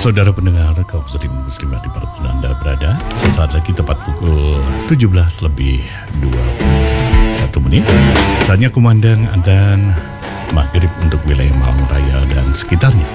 Saudara pendengar, kaum muslim muslimat dimanapun Anda berada, sesaat lagi tepat pukul 17:21. Saatnya kumandang adzan maghrib untuk wilayah Malang Raya dan sekitarnya.